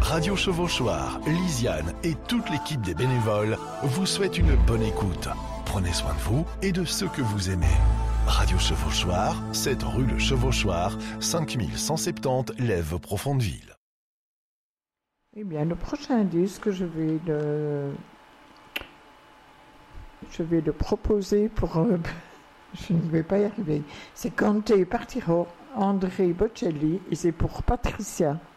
Radio Chevauchoir, Lisiane et toute l'équipe des bénévoles vous souhaitent une bonne écoute. Prenez soin de vous et de ceux que vous aimez. Radio Chevauchoir, 7 rue Le Chevauchoir, 5170 Lèves Profondeville. Eh bien, le prochain disque, je vais le proposer pour... je ne vais pas y arriver. C'est Cante Partiro, André Bocelli, et c'est pour Patricia.